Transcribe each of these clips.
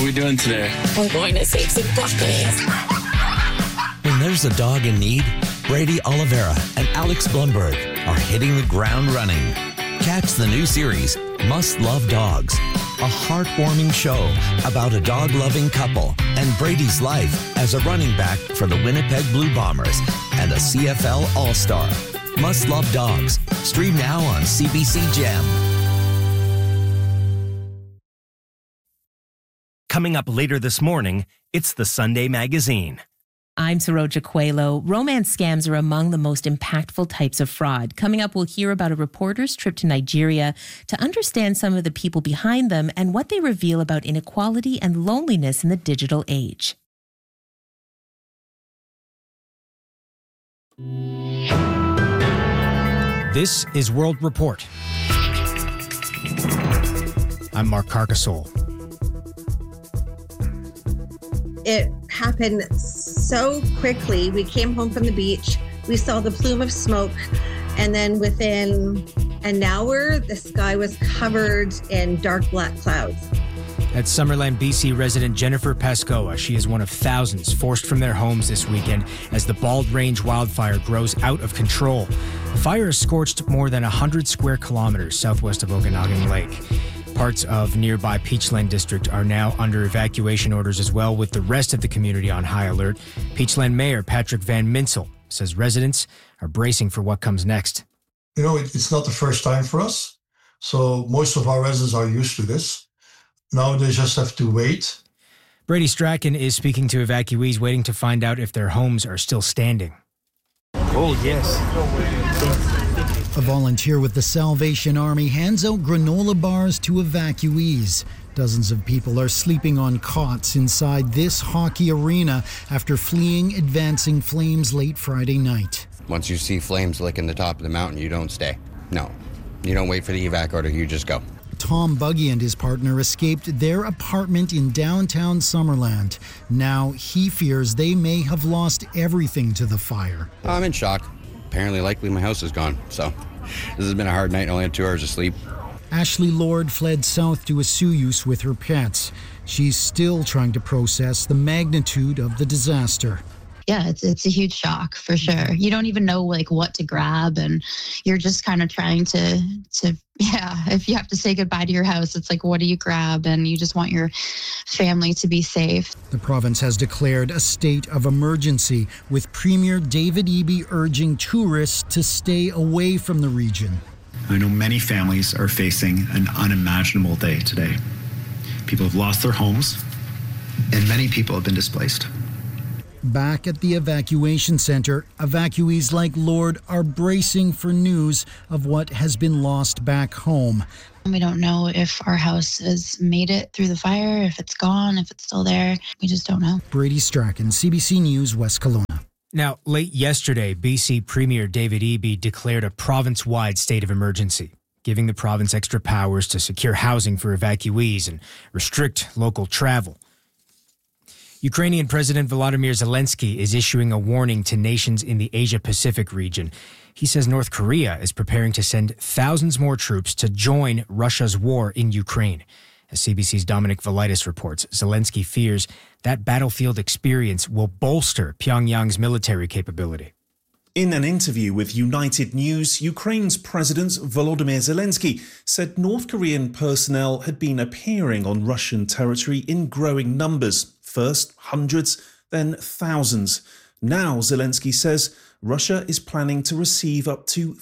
What are we doing today? We're going to save some puppies. When there's a dog in need, Brady Oliveira and Alex Blumberg are hitting the ground running. Catch the new series, Must Love Dogs, a heartwarming show about a dog-loving couple and Brady's life as a running back for the Winnipeg Blue Bombers and a CFL All-Star. Must Love Dogs. Stream now on CBC Gem. Coming up later this morning, it's the Sunday Magazine. I'm Saroja Coelho. Romance scams are among the most impactful types of fraud. Coming up, we'll hear about a reporter's trip to Nigeria to understand some of the people behind them and what they reveal about inequality and loneliness in the digital age. This is World Report. I'm Mark Carcassole. It happened so quickly. We came home from the beach. We saw the plume of smoke. And then within an hour, the sky was covered in dark black clouds. That's Summerland, BC resident Jennifer Pascoa. She is one of thousands forced from their homes this weekend as the Bald Range wildfire grows out of control. The fire has scorched more than 100 square kilometers southwest of Okanagan Lake. Parts of nearby Peachland District are now under evacuation orders as well, with the rest of the community on high alert. Peachland Mayor Patrick Van Minsel says residents are bracing for what comes next. You know, it's not the first time for us, so most of our residents are used to this. Now they just have to wait. Brady Strachan is speaking to evacuees waiting to find out if their homes are still standing. Oh, yes. A volunteer with the Salvation Army hands out granola bars to evacuees. Dozens of people are sleeping on cots inside this hockey arena after fleeing advancing flames late Friday night. Once you see flames licking the top of the mountain, you don't stay. No, you don't wait for the evac order, you just go. Tom Buggy and his partner escaped their apartment in downtown Summerland. Now he fears they may have lost everything to the fire. I'm in shock. Apparently, likely my house is gone, so this has been a hard night. I only had 2 hours of sleep. Ashley Lord fled south to Osoyoos with her pets. She's still trying to process the magnitude of the disaster. Yeah, it's a huge shock for sure. You don't even know what to grab, and you're just kind of trying to if you have to say goodbye to your house, it's like, what do you grab? And you just want your family to be safe. The province has declared a state of emergency, with Premier David Eby urging tourists to stay away from the region. I know many families are facing an unimaginable day today. People have lost their homes, and many people have been displaced. Back at the evacuation center, evacuees like Lord are bracing for news of what has been lost back home. We don't know if our house has made it through the fire, if it's gone, if it's still there. We just don't know. Brady Strachan, CBC News, West Kelowna. Now, late yesterday, BC Premier David Eby declared a province-wide state of emergency, giving the province extra powers to secure housing for evacuees and restrict local travel. Ukrainian President Volodymyr Zelensky is issuing a warning to nations in the Asia-Pacific region. He says North Korea is preparing to send thousands more troops to join Russia's war in Ukraine. As CBC's Dominic Velitis reports, Zelensky fears that battlefield experience will bolster Pyongyang's military capability. In an interview with United News, Ukraine's President Volodymyr Zelensky said North Korean personnel had been appearing on Russian territory in growing numbers. First hundreds, then thousands. Now, Zelensky says, Russia is planning to receive up to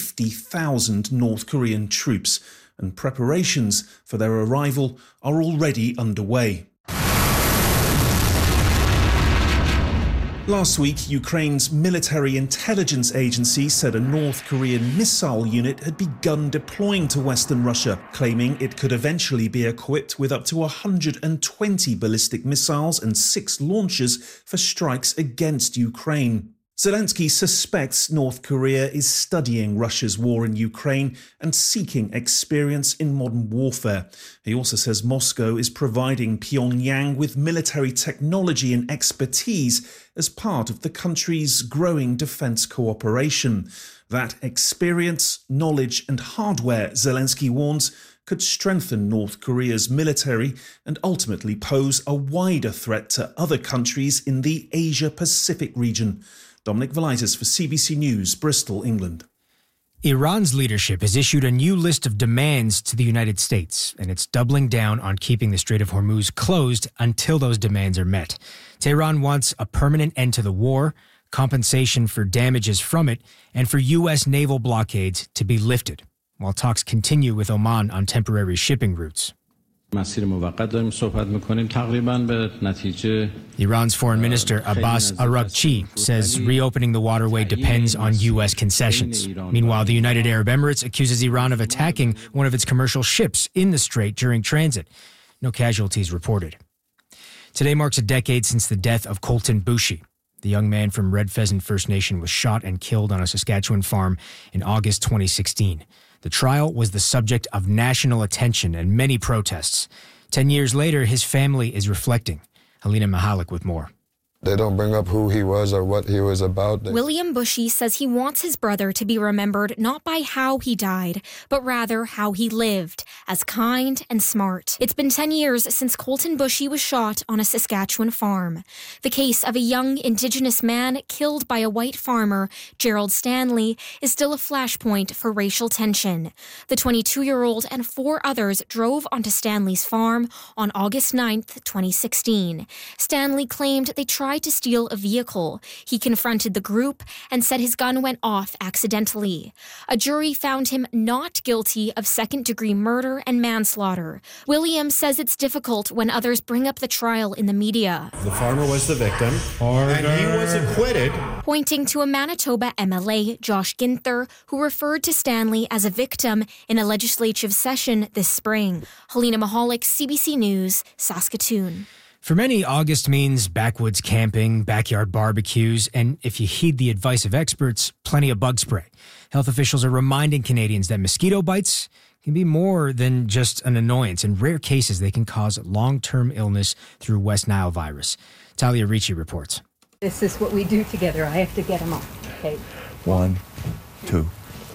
50,000 North Korean troops, and preparations for their arrival are already underway. Last week, Ukraine's military intelligence agency said a North Korean missile unit had begun deploying to Western Russia, claiming it could eventually be equipped with up to 120 ballistic missiles and 6 launchers for strikes against Ukraine. Zelensky suspects North Korea is studying Russia's war in Ukraine and seeking experience in modern warfare. He also says Moscow is providing Pyongyang with military technology and expertise as part of the country's growing defense cooperation. That experience, knowledge and hardware, Zelensky warns, could strengthen North Korea's military and ultimately pose a wider threat to other countries in the Asia-Pacific region. Dominic Velitis for CBC News, Bristol, England. Iran's leadership has issued a new list of demands to the United States, and it's doubling down on keeping the Strait of Hormuz closed until those demands are met. Tehran wants a permanent end to the war, compensation for damages from it, and for U.S. naval blockades to be lifted, while talks continue with Oman on temporary shipping routes. Iran's Foreign Minister Abbas Araghchi says reopening the waterway depends on U.S. concessions. Meanwhile, the United Arab Emirates accuses Iran of attacking one of its commercial ships in the strait during transit. No casualties reported. Today marks a decade since the death of Colton Boushie. The young man from Red Pheasant First Nation was shot and killed on a Saskatchewan farm in August 2016. The trial was the subject of national attention and many protests. 10 years later, his family is reflecting. Helena Mahalik with more. They don't bring up who he was or what he was about. William Boushie says he wants his brother to be remembered not by how he died, but rather how he lived, as kind and smart. It's been 10 years since Colton Boushie was shot on a Saskatchewan farm. The case of a young Indigenous man killed by a white farmer, Gerald Stanley, is still a flashpoint for racial tension. The 22-year-old and 4 others drove onto Stanley's farm on August 9th, 2016. Stanley claimed they tried to steal a vehicle. He confronted the group and said his gun went off accidentally. A jury found him not guilty of second-degree murder and manslaughter. Williams says it's difficult when others bring up the trial in the media. The farmer was the victim, and he was acquitted. Pointing to a Manitoba MLA, Josh Ginther, who referred to Stanley as a victim in a legislative session this spring. Helena Mahalik, CBC News, Saskatoon. For many, August means backwoods camping, backyard barbecues, and if you heed the advice of experts, plenty of bug spray. Health officials are reminding Canadians that mosquito bites can be more than just an annoyance. In rare cases, they can cause long-term illness through West Nile virus. Talia Ricci reports. This is what we do together. I have to get them up. Okay. 1, 2.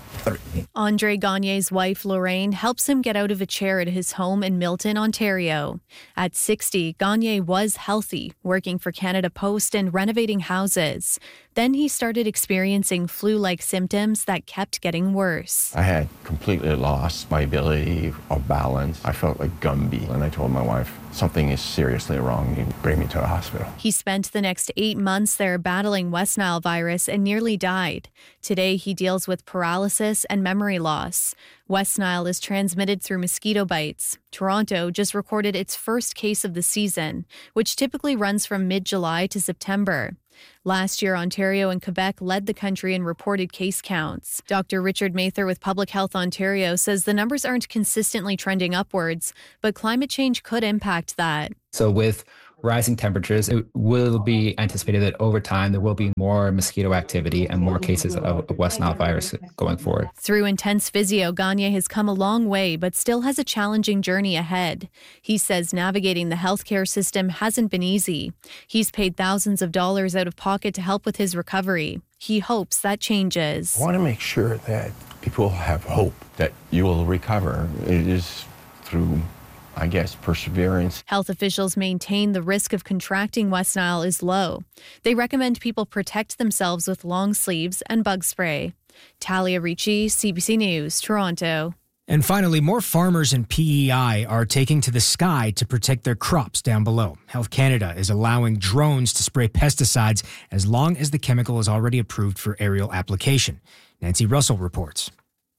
Andre Gagne's wife, Lorraine, helps him get out of a chair at his home in Milton, Ontario. At 60, Gagne was healthy, working for Canada Post and renovating houses. Then he started experiencing flu-like symptoms that kept getting worse. I had completely lost my ability of balance. I felt like Gumby, and I told my wife, something is seriously wrong. You bring me to a hospital. He spent the next 8 months there battling West Nile virus and nearly died. Today, he deals with paralysis and memory loss. West Nile is transmitted through mosquito bites. Toronto just recorded its first case of the season, which typically runs from mid-July to September. Last year, Ontario and Quebec led the country in reported case counts. Dr. Richard Mather with Public Health Ontario says the numbers aren't consistently trending upwards, but climate change could impact that. So with rising temperatures, it will be anticipated that over time there will be more mosquito activity and more cases of West Nile virus going forward. Through intense physio, Gagne has come a long way, but still has a challenging journey ahead. He says navigating the healthcare system hasn't been easy. He's paid thousands of dollars out of pocket to help with his recovery. He hopes that changes. I want to make sure that people have hope that you will recover. It is through, I guess, perseverance. Health officials maintain the risk of contracting West Nile is low. They recommend people protect themselves with long sleeves and bug spray. Talia Ricci, CBC News, Toronto. And finally, more farmers and PEI are taking to the sky to protect their crops down below. Health Canada is allowing drones to spray pesticides as long as the chemical is already approved for aerial application. Nancy Russell reports.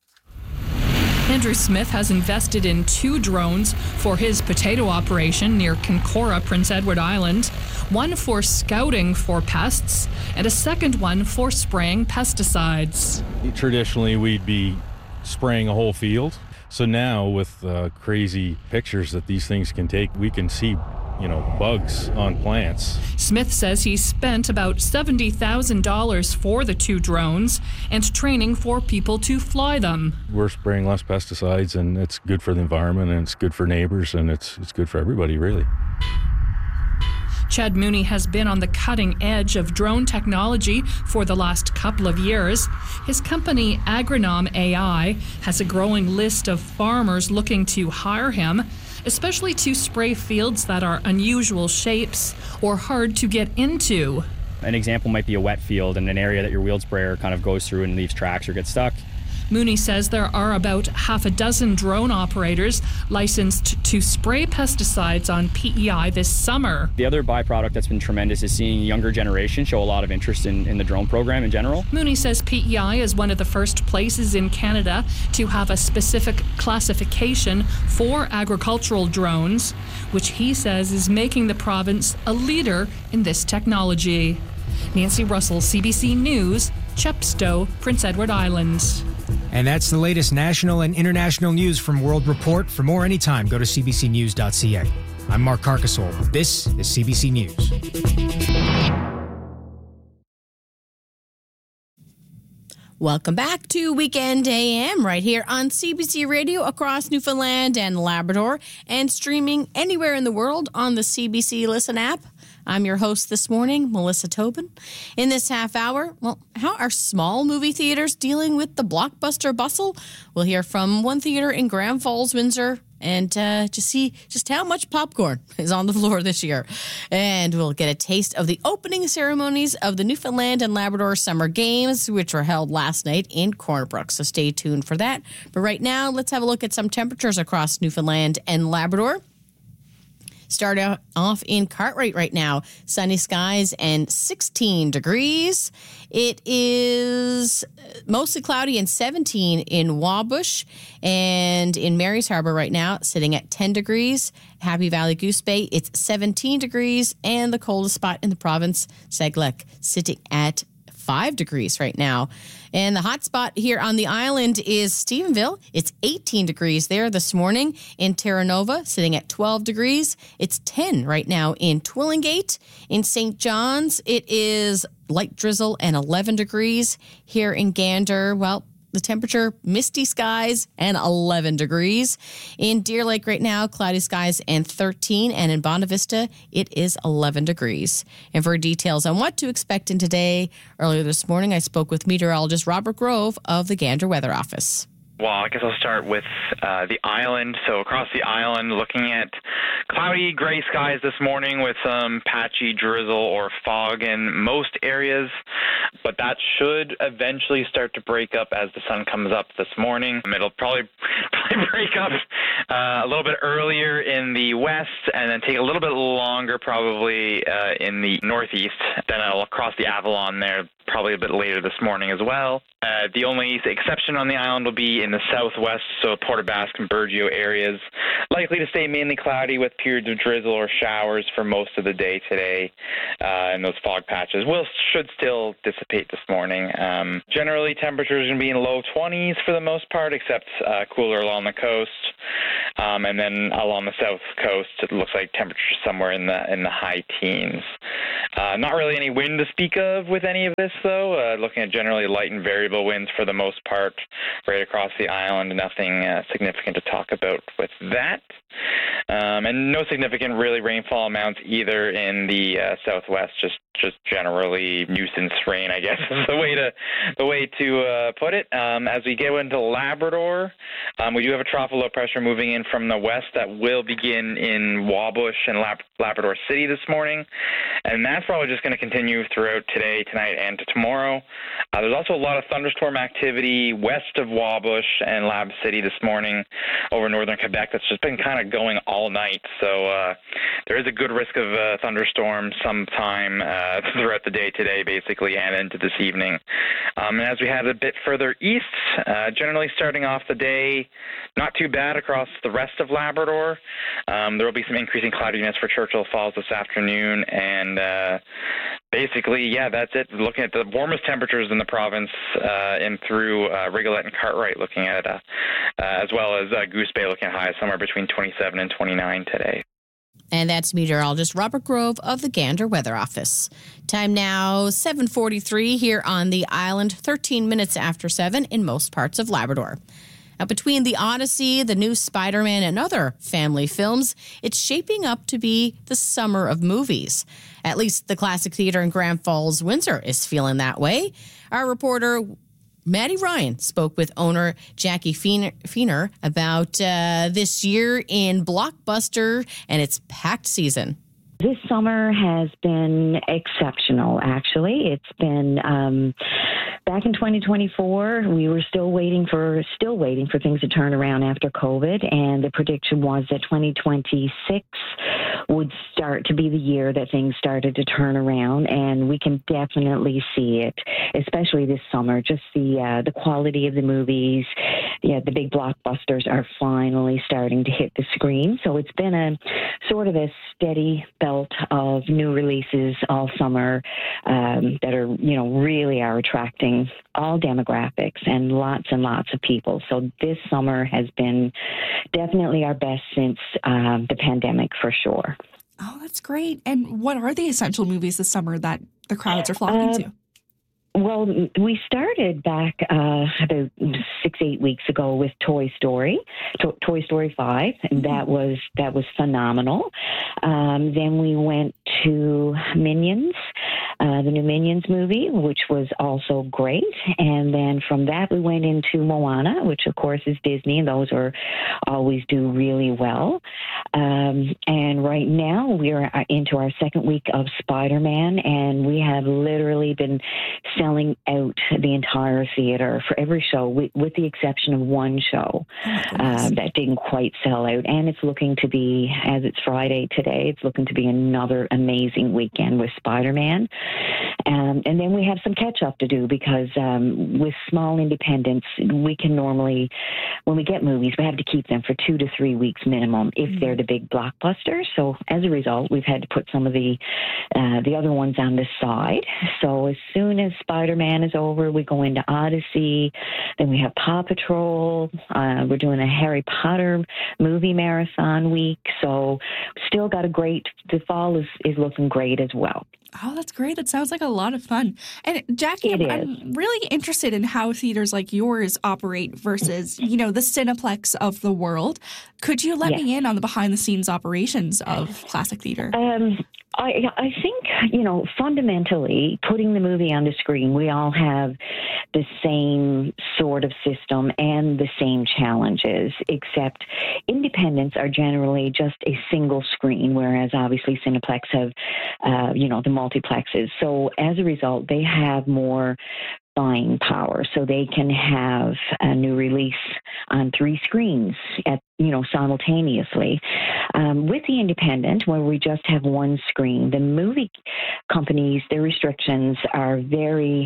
Andrew Smith has invested in 2 drones for his potato operation near Kincora, Prince Edward Island, one for scouting for pests, and a second one for spraying pesticides. Traditionally, we'd be spraying a whole field. So now with crazy pictures that these things can take, we can see bugs on plants. Smith says he spent about $70,000 for the 2 drones and training for people to fly them. We're spraying less pesticides, and it's good for the environment, and it's good for neighbors, and it's good for everybody, really. Chad Mooney has been on the cutting edge of drone technology for the last couple of years. His company, Agronom AI, has a growing list of farmers looking to hire him, especially to spray fields that are unusual shapes or hard to get into. An example might be a wet field and an area that your wheeled sprayer kind of goes through and leaves tracks or gets stuck. Mooney says there are about half a dozen drone operators licensed to spray pesticides on PEI this summer. The other byproduct that's been tremendous is seeing younger generation show a lot of interest in the drone program in general. Mooney says PEI is one of the first places in Canada to have a specific classification for agricultural drones, which he says is making the province a leader in this technology. Nancy Russell, CBC News, Chepstow, Prince Edward Island. And that's the latest national and international news from World Report. For more anytime, go to cbcnews.ca. I'm Mark Carcasole. This is CBC News. Welcome back to Weekend AM right here on CBC Radio across Newfoundland and Labrador and streaming anywhere in the world on the CBC Listen app. I'm your host this morning, Melissa Tobin. In this half hour, how are small movie theaters dealing with the blockbuster bustle? We'll hear from one theater in Grand Falls, Windsor, and to see just how much popcorn is on the floor this year. And we'll get a taste of the opening ceremonies of the Newfoundland and Labrador Summer Games, which were held last night in Corner Brook. So stay tuned for that. But right now, let's have a look at some temperatures across Newfoundland and Labrador. Start off in Cartwright right now. Sunny skies and 16 degrees. It is mostly cloudy and 17 in Wabush. And in Mary's Harbor right now, sitting at 10 degrees. Happy Valley Goose Bay, it's 17 degrees. And the coldest spot in the province, Seglek, sitting at 5 degrees right now. And the hot spot here on the island is Stephenville. It's 18 degrees there this morning. In Terra Nova, sitting at 12 degrees. It's 10 right now in Twillingate. In St. John's, it is light drizzle and 11 degrees. Here in Gander, the temperature, misty skies and 11 degrees. In Deer Lake right now, cloudy skies and 13. And in Bonavista, it is 11 degrees. And for details on what to expect in today, earlier this morning, I spoke with meteorologist Robert Grove of the Gander Weather Office. Well, I guess I'll start with the island. So across the island, looking at cloudy gray skies this morning with some patchy drizzle or fog in most areas. But that should eventually start to break up as the sun comes up this morning. It'll probably break up a little bit earlier in the west and then take a little bit longer probably in the northeast. Then it'll cross the Avalon there probably a bit later this morning as well. The only exception on the island will be in the southwest, so Port aux Basques and Burgeo areas. Likely to stay mainly cloudy with periods of drizzle or showers for most of the day today. And those fog patches should still dissipate this morning. Generally, temperatures are going to be in low 20s for the most part, except cooler along the coast. And then along the south coast, it looks like temperatures somewhere in the high teens. Not really any wind to speak of with any of this, though. Looking at generally light and variable winds for the most part right across the island. Nothing significant to talk about with that. And no significant really rainfall amounts either in the southwest, just generally nuisance rain, I guess is the way to put it. As we go into Labrador, we do have a trough of low pressure moving in from the west that will begin in Wabush and Labrador City this morning, and that's probably just going to continue throughout today, tonight, and to tomorrow. There's also a lot of thunderstorm activity west of Wabush and Lab City this morning over northern Quebec. That's just been kind of going all night, so there is a good risk of thunderstorms sometime throughout the day today, basically, and into this evening. And as we head a bit further east, generally starting off the day, not too bad across the rest of Labrador. There will be some increasing cloudiness for Churchill Falls this afternoon, and basically, that's it. Looking at the warmest temperatures in the province and through Rigolette and Cartwright, looking at as well as Goose Bay, looking at highs somewhere between 27 and 29 today. And that's meteorologist Robert Grove of the Gander Weather Office. Time now 7:43 here on the island, 13 minutes after 7 in most parts of Labrador. Now, between The Odyssey, the new Spider-Man, and other family films, it's shaping up to be the summer of movies. At least the Classic Theatre in Grand Falls, Windsor is feeling that way. Our reporter, Maddie Ryan, spoke with owner Jackie Feener about this year in Blockbuster and its packed season. This summer has been exceptional, actually. It's been back in 2024, we were still waiting for things to turn around after COVID, and the prediction was that 2026 would start to be the year that things started to turn around, and we can definitely see it, especially this summer. Just the quality of the movies, the big blockbusters are finally starting to hit the screen. So it's been a sort of a steady belt of new releases all summer that are, really are attracting all demographics and lots of people. So this summer has been definitely our best since the pandemic, for sure. Oh, that's great. And what are the essential movies this summer that the crowds are flocking to? Well, we started back about 6-8 weeks ago with Toy Story 5, and that was phenomenal. Then we went to Minions, the new Minions movie, which was also great. And then from that, we went into Moana, which of course is Disney, and those always do really well. And right now, we are into our second week of Spider-Man, and we have literally been selling out the entire theater for every show, with the exception of one show that didn't quite sell out. And it's looking to be, as it's Friday today, it's looking to be another amazing weekend with Spider-Man. And then we have some catch-up to do because with small independents, we can normally, when we get movies, we have to keep them for 2 to 3 weeks minimum if they're the big blockbusters. So as a result, we've had to put some of the other ones on the side. So as soon as Spider-Man is over, we go into Odyssey. Then we have Paw Patrol. We're doing a Harry Potter movie marathon week. So still got the fall is looking great as well. Oh, that's great. That sounds like a lot of fun. And Jackie, I'm really interested in how theaters like yours operate versus, the Cineplex of the world. Could you let me in on the behind-the-scenes operations of Classic Theatre? I think, fundamentally, putting the movie on the screen, we all have the same sort of system and the same challenges, except independents are generally just a single screen, whereas obviously Cineplex have, the multiplexes. So as a result, they have more buying power, so they can have a new release on 3 screens simultaneously. With the independent, where we just have one screen, the movie companies, their restrictions are very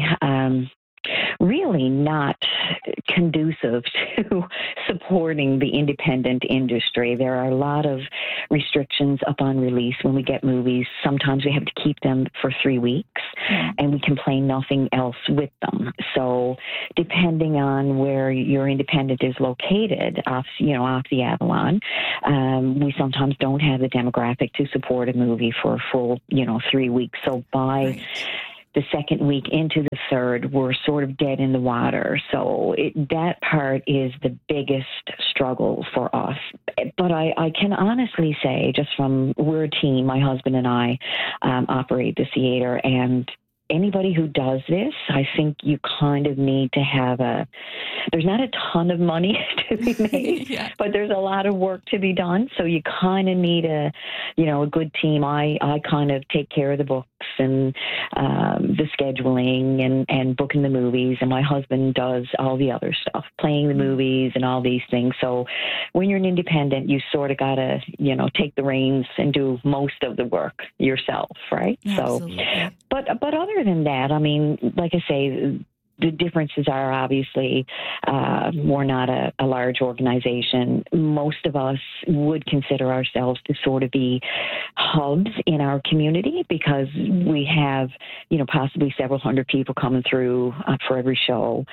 really not conducive to supporting the independent industry. There are a lot of restrictions upon release when we get movies. Sometimes we have to keep them for 3 weeks, and we can play nothing else with them. So depending on where your independent is located off the Avalon, we sometimes don't have the demographic to support a movie for a full, 3 weeks. So by the second week into the third, we're sort of dead in the water. So that part is the biggest struggle for us. But I can honestly say, just from, we're a team, my husband and I operate the theater, and anybody who does this, I think you kind of need to have there's not a ton of money to be made, but there's a lot of work to be done. So you kind of need a good team. I kind of take care of the books and the scheduling and booking the movies, and my husband does all the other stuff, playing the movies and all these things. So when you're an independent, you sort of got to, take the reins and do most of the work yourself, right? Absolutely. So, but other than that, I mean, like I say, the differences are obviously we're not a large organization. Most of us would consider ourselves to sort of be hubs in our community because we have, possibly several hundred people coming through for every show.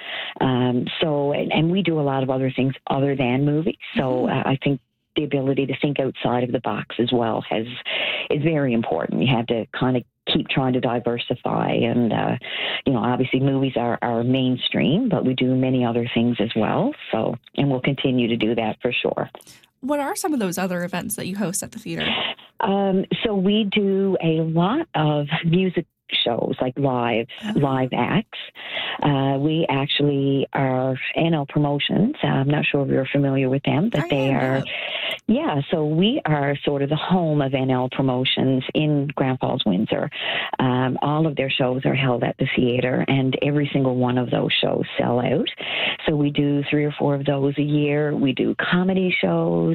And we do a lot of other things other than movies. So I think the ability to think outside of the box as well is very important. You have to kind of keep trying to diversify. And, obviously movies are our mainstream, but we do many other things as well. So, and we'll continue to do that for sure. What are some of those other events that you host at the theater? So we do a lot of music shows, like live acts. We actually are NL Promotions. I'm not sure if you're familiar with them, but so we are sort of the home of NL Promotions in Grand Falls, Windsor. All of their shows are held at the theater, and every single one of those shows sell out. So we do 3 or 4 of those a year. We do comedy shows.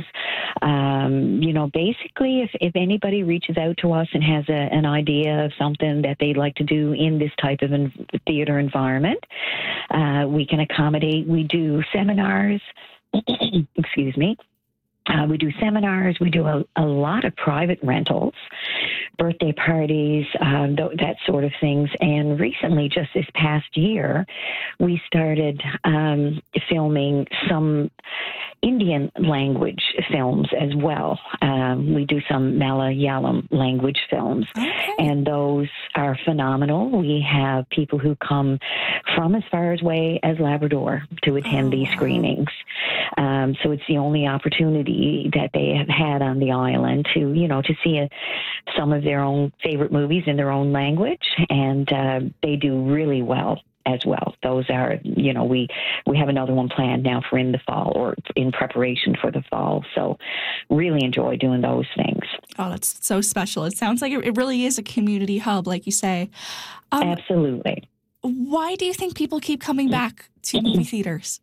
Basically, if anybody reaches out to us and has an idea of something that they'd like to do in this type of theater environment, we can accommodate. We do seminars. Excuse me. We do seminars. We do a lot of private rentals, birthday parties, that sort of things. And recently, just this past year, we started filming some Indian language films as well. We do some Malayalam language films, and those are phenomenal. We have people who come from as far away as Labrador to attend these screenings. So it's the only opportunity that they have had on the island to see some of their own favorite movies in their own language, and they do really well as well. Those are, we have another one planned now for in the fall, or in preparation for the fall. So really enjoy doing those things. Oh, that's so special. It sounds like it really is a community hub, like you say. Absolutely. Why do you think people keep coming back to movie theaters?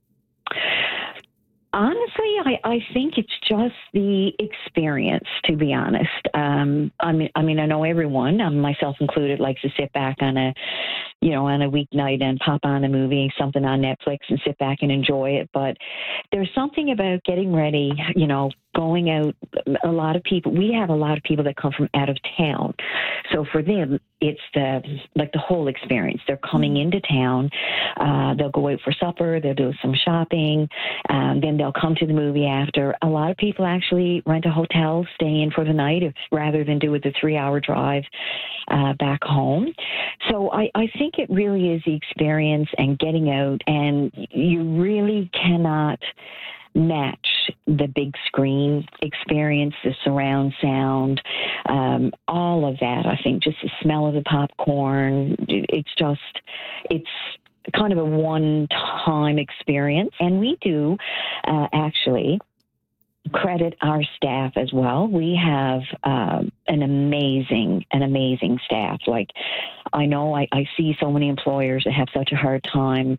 Honestly, I think it's just the experience, to be honest. I know everyone, myself included, likes to sit back on a weeknight and pop on a movie, something on Netflix, and sit back and enjoy it. But there's something about getting ready, going out. We have a lot of people that come from out of town. So for them, it's the whole experience. They're coming into town. They'll go out for supper. They'll do some shopping. Then they'll come to the movie after. A lot of people actually rent a hotel, stay in for the night, rather than do it the 3-hour drive back home. So I think it really is the experience and getting out, and you really cannot match the big screen experience, the surround sound, all of that. I think just the smell of the popcorn, it's kind of a one-time experience. And we do actually credit our staff as well. We have an amazing staff. Like, I know I see so many employers that have such a hard time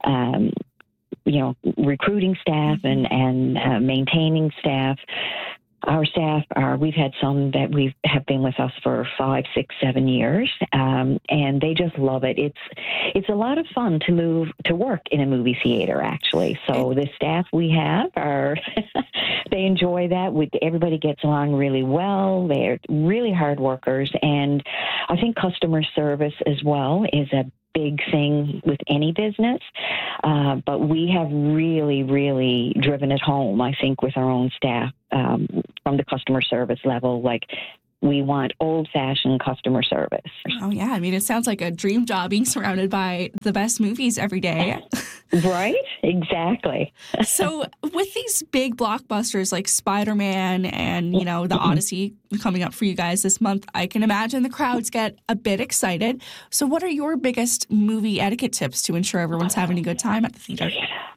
recruiting staff and maintaining staff. Our staff we've had some that have been with us for 5, 6, 7 years, and they just love it. It's a lot of fun to work in a movie theater, actually. So the staff we have they enjoy that. Everybody gets along really well. They're really hard workers, and I think customer service as well is a big thing with any business, but we have really, really driven it home, I think, with our own staff from the customer service level. Like, we want old-fashioned customer service. Oh, yeah. It sounds like a dream job, being surrounded by the best movies every day. Right? Exactly. So with these big blockbusters like Spider-Man and, the Odyssey coming up for you guys this month, I can imagine the crowds get a bit excited. So what are your biggest movie etiquette tips to ensure everyone's having a good time at the theater?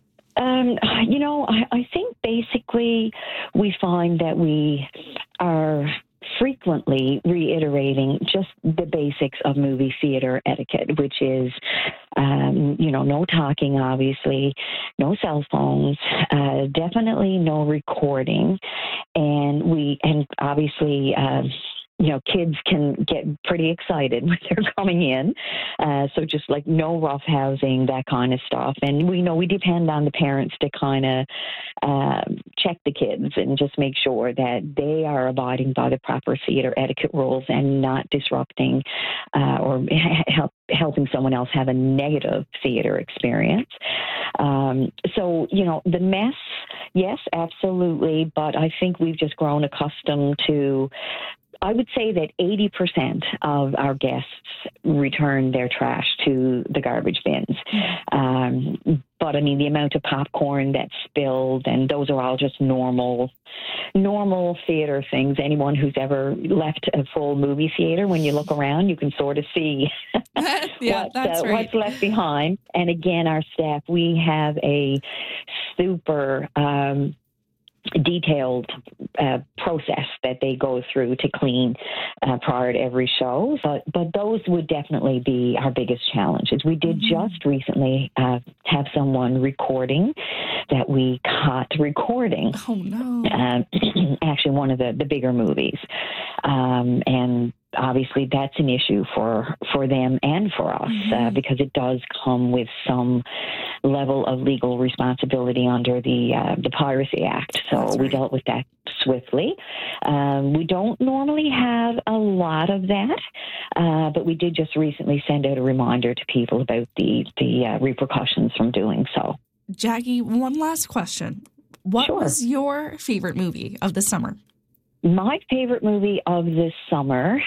I think basically we find that we are frequently reiterating just the basics of movie theater etiquette, which is, no talking, obviously, no cell phones, definitely no recording, and obviously, kids can get pretty excited when they're coming in. So just like no roughhousing, that kind of stuff. And we depend on the parents to kind of check the kids and just make sure that they are abiding by the proper theater etiquette rules and not disrupting or helping someone else have a negative theater experience. So, the mess, yes, absolutely. But I think we've just grown accustomed to I would say that 80% of our guests return their trash to the garbage bins. But I mean, the amount of popcorn that's spilled, and those are all just normal theater things. Anyone who's ever left a full movie theater, when you look around, you can sort of see what's left behind. And again, our staff, we have a super detailed process that they go through to clean prior to every show. But those would definitely be our biggest challenges. We did just recently have someone recording that we caught recording. Oh, no. Actually, one of the bigger movies. And obviously that's an issue for them and for us because it does come with some level of legal responsibility under the Piracy Act. So we dealt with that swiftly. We don't normally have a lot of that, but we did just recently send out a reminder to people about the repercussions from doing so. Jackie, one last question. What was your favorite movie of the summer? My favorite movie of this summer,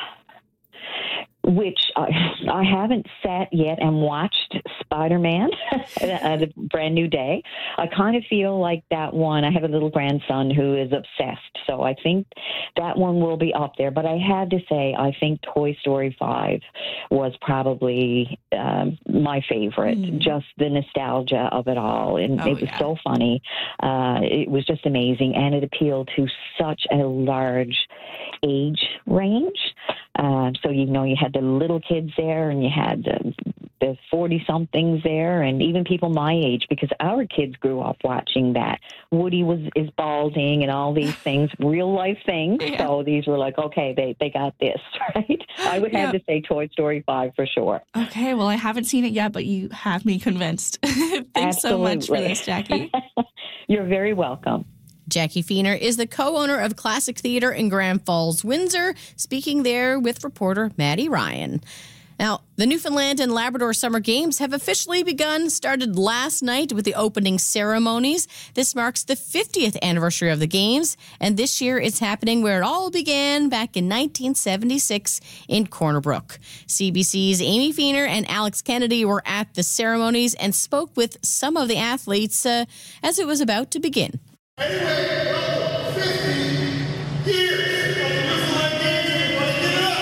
which I haven't sat yet and watched, Spider-Man, The Brand New Day. I kind of feel like that one, I have a little grandson who is obsessed, so I think that one will be up there. But I had to say, I think Toy Story 5 was probably my favorite, just the nostalgia of it all. And it was so funny. It was just amazing, and it appealed to such a large age range. So, you had the little kids there, and you had the 40-somethings there, and even people my age, because our kids grew up watching that. Woody is balding and all these things, real-life things. Yeah. So these were like, okay, they got this, right? I would have to say Toy Story 5 for sure. Okay, well, I haven't seen it yet, but you have me convinced. Thanks so much for this, Jackie. You're very welcome. Jackie Feener is the co-owner of Classic Theater in Grand Falls, Windsor, speaking there with reporter Maddie Ryan. Now, the Newfoundland and Labrador Summer Games have officially begun, started last night with the opening ceremonies. This marks the 50th anniversary of the Games, and this year it's happening where it all began back in 1976 in Corner Brook. CBC's Amy Feener and Alex Kennedy were at the ceremonies and spoke with some of the athletes as it was about to begin. Anyway, 50 years of the Newfoundland Games. Give it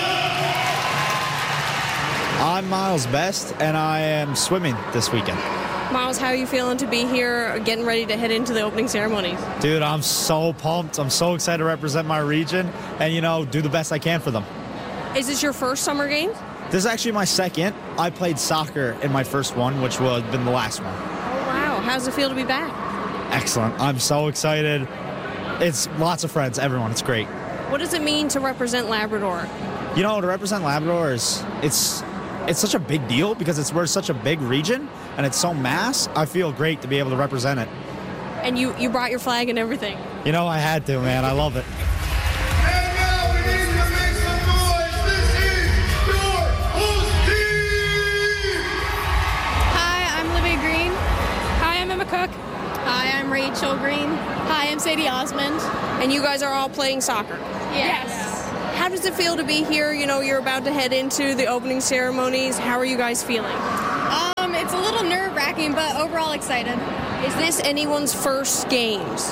up. I'm Miles Best, and I am swimming this weekend. Miles, how are you feeling to be here, getting ready to head into the opening ceremonies? Dude, I'm so pumped. I'm so excited to represent my region and, do the best I can for them. Is this your first Summer Games? This is actually my second. I played soccer in my first one, which would have been the last one. Oh, wow. How's it feel to be back? Excellent. I'm so excited. It's lots of friends, everyone. It's great. What does it mean to represent Labrador? To represent Labrador it's such a big deal because we're such a big region and it's so mass. I feel great to be able to represent it. And you brought your flag and everything. I had to, man. I love it. And now we need to make some noise. This is your host team. Hi, I'm Libby Green. Hi, I'm Emma Cook. Hi, I'm Rachel Green. Hi, I'm Sadie Osmond. And you guys are all playing soccer? Yes. How does it feel to be here? You're about to head into the opening ceremonies. How are you guys feeling? It's a little nerve-wracking, but overall excited. Is this anyone's first games?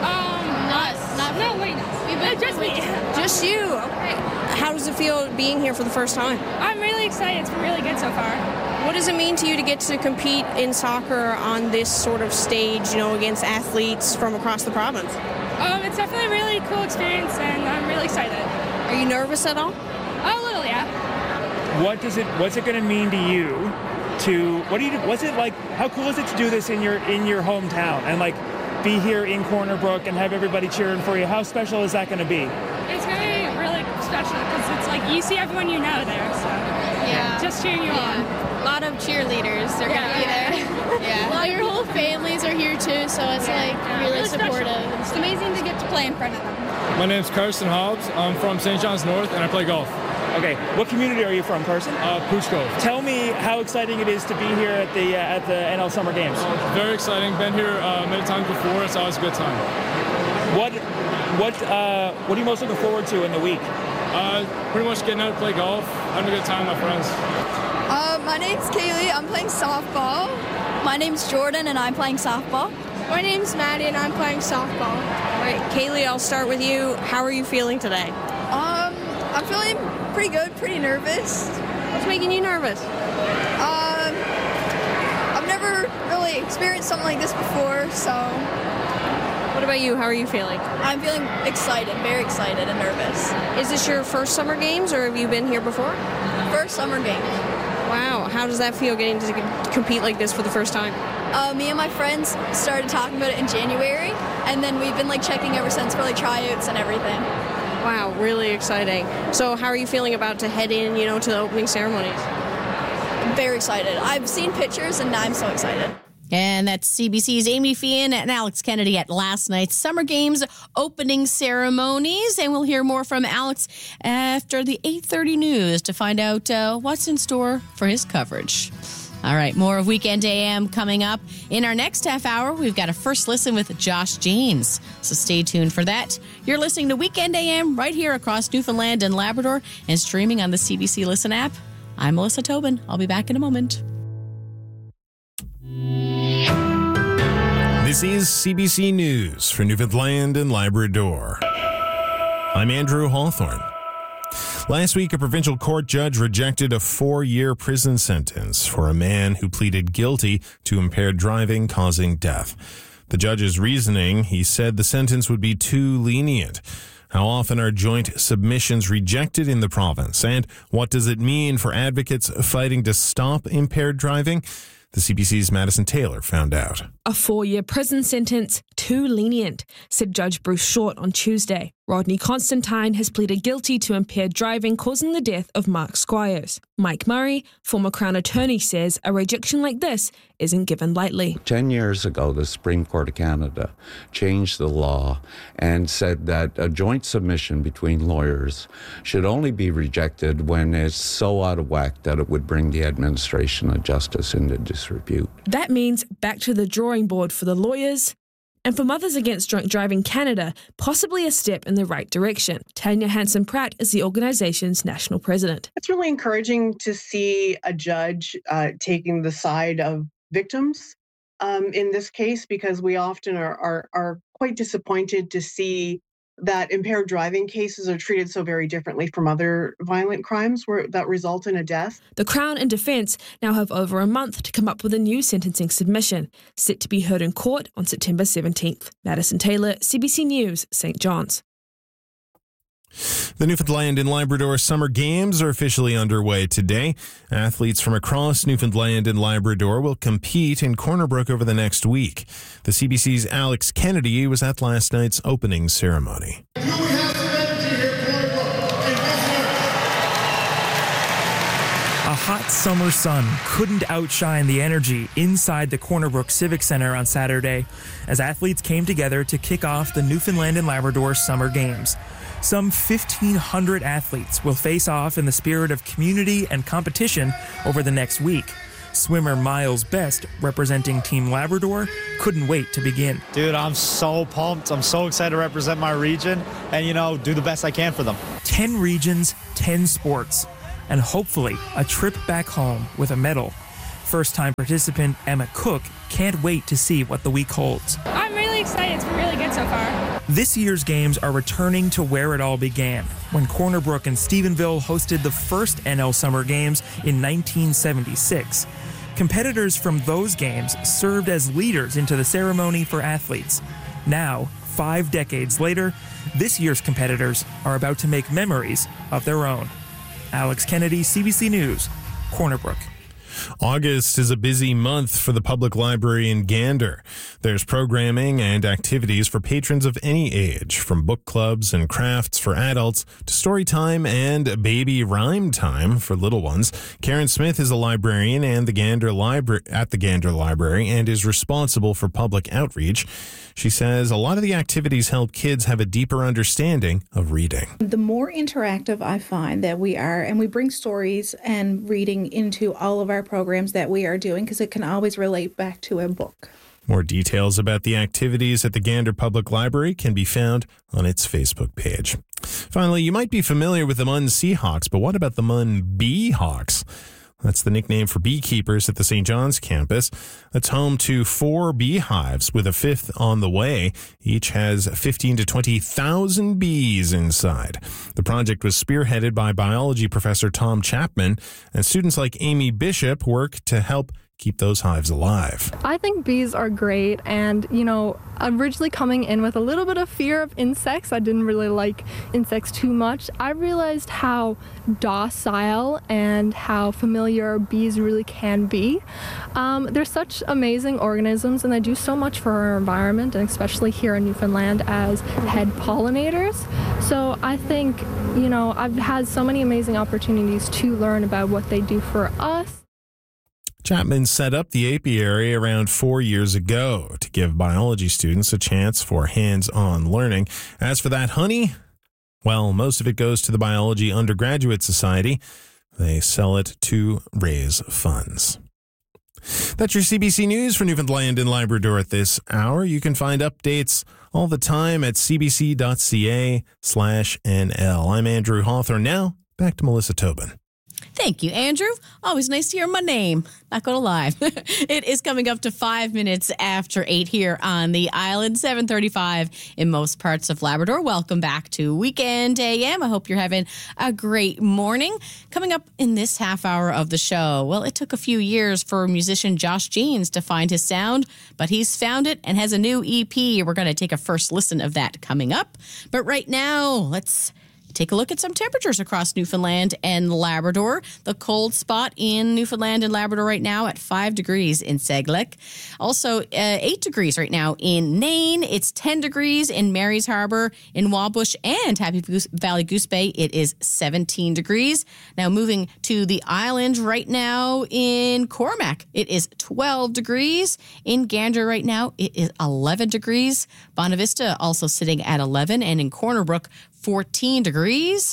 Just me. Just you? Okay. How does it feel being here for the first time? I'm really excited. It's been really good so far. What does it mean to you to get to compete in soccer on this sort of stage, against athletes from across the province? It's definitely a really cool experience, and I'm really excited. Are you nervous at all? A little, yeah. What's it going to mean to you? What's it like? How cool is it to do this in your hometown and be here in Corner Brook and have everybody cheering for you? How special is that going to be? It's going to be really special because it's you see everyone you know there, so just cheering you on. A lot of cheerleaders are going to be there. Yeah. Well, your whole families are here too, so it's really supportive. Special. It's amazing to get to play in front of them. My name's Carson Hobbs. I'm from St. John's North, and I play golf. Okay, what community are you from, Carson? Pooch Cove. Tell me how exciting it is to be here at the NL Summer Games. Very exciting. Been here many times before. It's always a good time. What are you most looking forward to in the week? Pretty much getting out to play golf, having a good time with my friends. My name's Kaylee. I'm playing softball. My name's Jordan, and I'm playing softball. My name's Maddie, and I'm playing softball. All right, Kaylee, I'll start with you. How are you feeling today? I'm feeling pretty good, pretty nervous. What's making you nervous? I've never really experienced something like this before, so... What about you? How are you feeling? I'm feeling excited, very excited and nervous. Is this your first summer games, or have you been here before? First summer games. Wow, how does that feel getting to compete like this for the first time? Me and my friends started talking about it in January, and then we've been checking ever since for tryouts and everything. Wow, really exciting. So how are you feeling about to head in, to the opening ceremonies? I'm very excited. I've seen pictures, and I'm so excited. And that's CBC's Amy Fian and Alex Kennedy at last night's Summer Games opening ceremonies. And we'll hear more from Alex after the 8:30 news to find out what's in store for his coverage. All right, more of Weekend AM coming up. In our next half hour, we've got a first listen with Josh Janes. So stay tuned for that. You're listening to Weekend AM right here across Newfoundland and Labrador and streaming on the CBC Listen app. I'm Melissa Tobin. I'll be back in a moment. This is CBC News for Newfoundland and Labrador. I'm Andrew Hawthorne. Last week, a provincial court judge rejected a 4-year prison sentence for a man who pleaded guilty to impaired driving causing death. The judge's reasoning, he said the sentence would be too lenient. How often are joint submissions rejected in the province? And what does it mean for advocates fighting to stop impaired driving? The CBC's Madison Taylor found out. A 4-year prison sentence, too lenient, said Judge Bruce Short on Tuesday. Rodney Constantine has pleaded guilty to impaired driving causing the death of Mark Squires. Mike Murray, former Crown attorney, says a rejection like this isn't given lightly. 10 years ago, the Supreme Court of Canada changed the law and said that a joint submission between lawyers should only be rejected when it's so out of whack that it would bring the administration of justice into disrepute. That means back to the drawing board for the lawyers. And for Mothers Against Drunk Driving Canada, possibly a step in the right direction. Tanya Hanson-Pratt is the organisation's national president. It's really encouraging to see a judge taking the side of victims in this case, because we often are quite disappointed to see that impaired driving cases are treated so very differently from other violent crimes that result in a death. The Crown and Defence now have over a month to come up with a new sentencing submission, set to be heard in court on September 17th. Madison Taylor, CBC News, St. John's. The Newfoundland and Labrador Summer Games are officially underway today. Athletes from across Newfoundland and Labrador will compete in Corner Brook over the next week. The CBC's Alex Kennedy was at last night's opening ceremony. Do we have some energy here, Corner Brook? A hot summer sun couldn't outshine the energy inside the Corner Brook Civic Centre on Saturday as athletes came together to kick off the Newfoundland and Labrador Summer Games. Some 1,500 athletes will face off in the spirit of community and competition over the next week. Swimmer Miles Best, representing Team Labrador, couldn't wait to begin. Dude, I'm so pumped. I'm so excited to represent my region and, do the best I can for them. 10 regions, 10 sports, and hopefully a trip back home with a medal. First-time participant Emma Cook can't wait to see what the week holds. I'm really excited. It's been really good so far. This year's games are returning to where it all began, when Corner Brook and Stephenville hosted the first NL Summer Games in 1976. Competitors from those games served as leaders into the ceremony for athletes. Now, 5 decades later, this year's competitors are about to make memories of their own. Alex Kennedy, CBC News, Corner Brook. August is a busy month for the public library in Gander. There's programming and activities for patrons of any age, from book clubs and crafts for adults to story time and baby rhyme time for little ones. Karen Smith is a librarian at the Gander Library and is responsible for public outreach. She says a lot of the activities help kids have a deeper understanding of reading. The more interactive I find that we are, and we bring stories and reading into all of our programs that we are doing, because it can always relate back to a book. More details about the activities at the Gander Public Library can be found on its Facebook page. Finally, you might be familiar with the Munn Seahawks, but what about the Munn Beehawks? That's the nickname for beekeepers at the St. John's campus. That's home to 4 beehives with a 5th on the way. Each has 15 to 20,000 bees inside. The project was spearheaded by biology professor Tom Chapman, and students like Amy Bishop work to help keep those hives alive. I think bees are great, and originally coming in with a little bit of fear of insects, I didn't really like insects too much. I realized how docile and how familiar bees really can be. They're such amazing organisms, and they do so much for our environment, and especially here in Newfoundland as head pollinators. So I think, I've had so many amazing opportunities to learn about what they do for us. Chapman set up the apiary around 4 years ago to give biology students a chance for hands-on learning. As for that honey, well, most of it goes to the Biology Undergraduate Society. They sell it to raise funds. That's your CBC News for Newfoundland and Labrador at this hour. You can find updates all the time at cbc.ca/NL. I'm Andrew Hawthorne. Now, back to Melissa Tobin. Thank you, Andrew. Always nice to hear my name. Not going to lie. It is coming up to 5 minutes after 8 here on the island, 7:35 in most parts of Labrador. Welcome back to Weekend AM. I hope you're having a great morning. Coming up in this half hour of the show, well, it took a few years for musician Josh Jeans to find his sound, but he's found it and has a new EP. We're going to take a first listen of that coming up. But right now, let's take a look at some temperatures across Newfoundland and Labrador. The cold spot in Newfoundland and Labrador right now at 5 degrees in Seglek. Also 8 degrees right now in Nain. It's 10 degrees in Mary's Harbour, in Wabush and Happy Valley Goose Bay. It is 17 degrees. Now moving to the island right now in Cormac. It is 12 degrees. In Gander right now, it is 11 degrees. Bonavista also sitting at 11, and in Corner Brook, 14 degrees.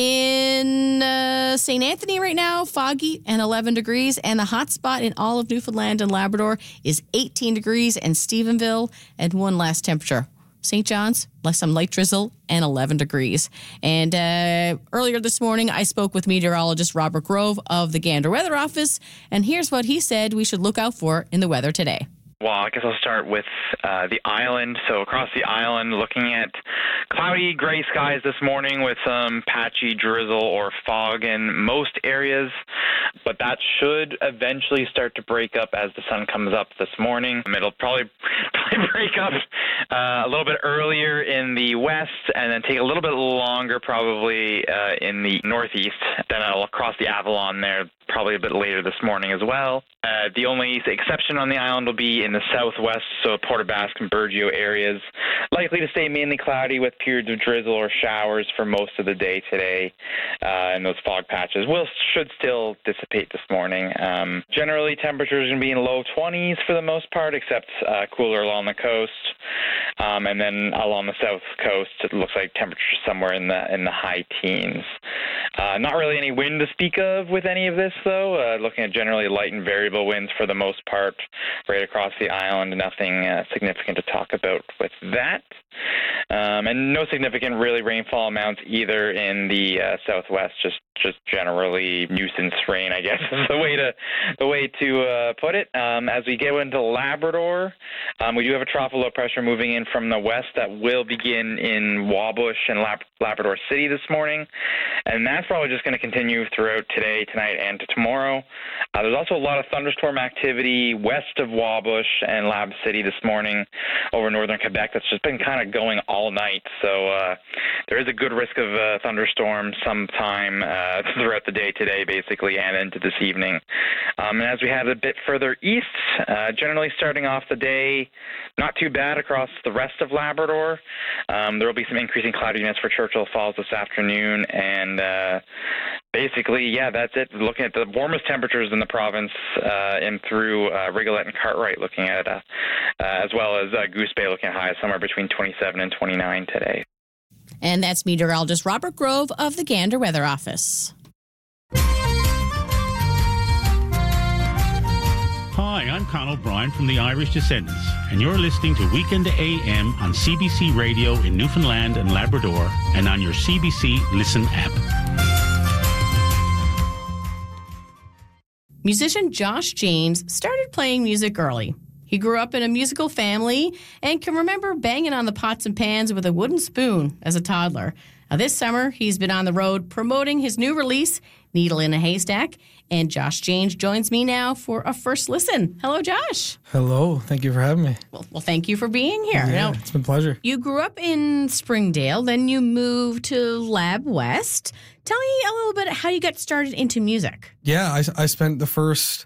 In St. Anthony right now, foggy and 11 degrees. And the hot spot in all of Newfoundland and Labrador is 18 degrees in Stephenville. And one last temperature, St. John's, some light drizzle and 11 degrees. And earlier this morning, I spoke with meteorologist Robert Grove of the Gander Weather Office. And here's what he said we should look out for in the weather today. Well, I guess I'll start with the island. So across the island, looking at cloudy, gray skies this morning with some patchy drizzle or fog in most areas. But that should eventually start to break up as the sun comes up this morning. It'll probably break up a little bit earlier in the west and then take a little bit longer probably in the northeast. Then it'll cross the Avalon there probably a bit later this morning as well. The only exception on the island will be in the southwest, so Port aux Basques and Burgeo areas. Likely to stay mainly cloudy with periods of drizzle or showers for most of the day today. And those fog patches should still dissipate this morning. Generally, temperatures are going to be in low 20s for the most part, except cooler along the coast. And then along the south coast, it looks like temperatures somewhere in the high teens. Not really any wind to speak of with any of this, though. Looking at generally light and variable winds for the most part right across the island. Nothing significant to talk about with that. And no significant really rainfall amounts either in the southwest, just generally nuisance rain, I guess is the way to put it. As we go into Labrador, we do have a trough of low pressure moving in from the west that will begin in Wabush and Labrador City this morning, and that's probably just going to continue throughout today, tonight, and to tomorrow. There's also a lot of thunderstorm activity west of Wabush and Lab City this morning over northern Quebec. That's just been kind of going all night, so there is a good risk of thunderstorms sometime throughout the day today, basically, and into this evening. And as we head a bit further east, generally starting off the day, not too bad across the rest of Labrador. There will be some increasing cloudiness for Churchill Falls this afternoon, and basically, yeah, that's it. Looking at the warmest temperatures in the province and through Rigolette and Cartwright, looking at as well as Goose Bay, looking at highs somewhere between 27 and 29 today. And that's meteorologist Robert Grove of the Gander Weather Office. Hi, I'm Conal Bryan from the Irish Descendants, and you're listening to Weekend AM on CBC Radio in Newfoundland and Labrador and on your CBC Listen app. Musician Josh James started playing music early. He grew up in a musical family and can remember banging on the pots and pans with a wooden spoon as a toddler. Now, this summer, he's been on the road promoting his new release, Needle in a Haystack, and Josh James joins me now for a first listen. Hello, Josh. Hello. Thank you for having me. Well, thank you for being here. Yeah, it's been a pleasure. You grew up in Springdale, then you moved to Lab West. Tell me a little bit how you got started into music. Yeah, I spent the first,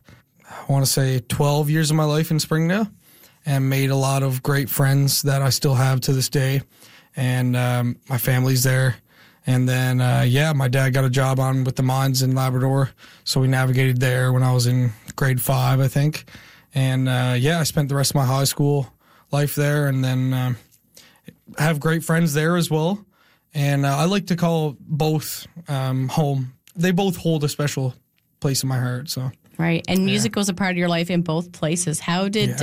12 years of my life in Springdale and made a lot of great friends that I still have to this day. And my family's there. And then, my dad got a job on with the mines in Labrador, so we navigated there when I was in grade 5, I think. And, I spent the rest of my high school life there and then have great friends there as well. And I like to call both home. They both hold a special place in my heart, so... Right, and music was a part of your life in both places. How did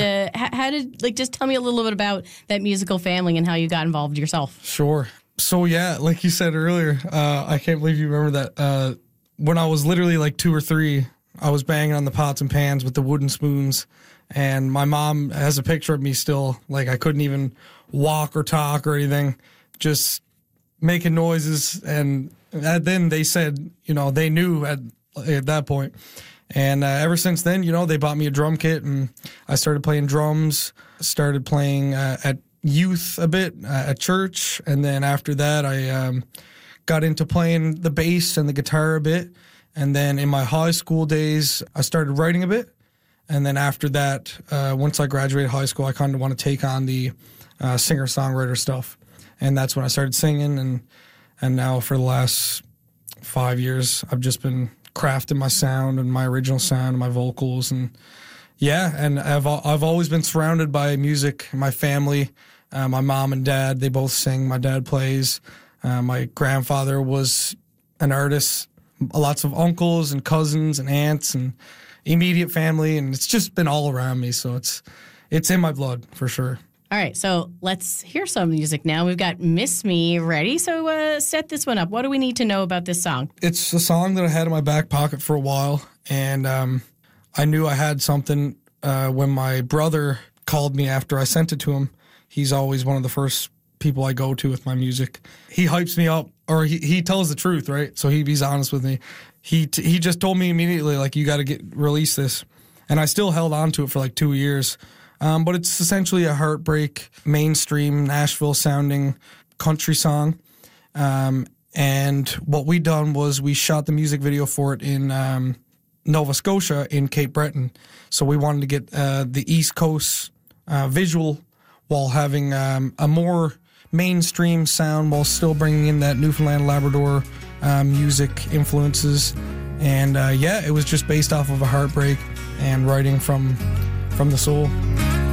just tell me a little bit about that musical family and how you got involved yourself? Sure. So like you said earlier, I can't believe you remember that. When I was literally like 2 or 3, I was banging on the pots and pans with the wooden spoons, and my mom has a picture of me still. Like I couldn't even walk or talk or anything, just making noises. And then they said, they knew at that point. And ever since then, they bought me a drum kit, and I started playing drums, started playing at youth a bit, at church. And then after that, I got into playing the bass and the guitar a bit. And then in my high school days, I started writing a bit. And then after that, once I graduated high school, I kind of want to take on the singer-songwriter stuff. And that's when I started singing. And now for the last 5 years, I've just been crafting my sound and my original sound and my vocals. And I've always been surrounded by music. My family, my mom and dad, they both sing. My dad plays. My grandfather was an artist. Lots of uncles and cousins and aunts and immediate family, and it's just been all around me. So it's in my blood for sure. All right, so let's hear some music now. We've got Miss Me ready, so set this one up. What do we need to know about this song? It's a song that I had in my back pocket for a while, and I knew I had something when my brother called me after I sent it to him. He's always one of the first people I go to with my music. He hypes me up, or he tells the truth, right? So he's honest with me. He just told me immediately, like, you got to release this. And I still held on to it for like 2 years. But it's essentially a heartbreak, mainstream, Nashville-sounding country song. And what we done was we shot the music video for it in Nova Scotia in Cape Breton. So we wanted to get the East Coast visual while having a more mainstream sound while still bringing in that Newfoundland, Labrador music influences. And it was just based off of a heartbreak and writing from the soul.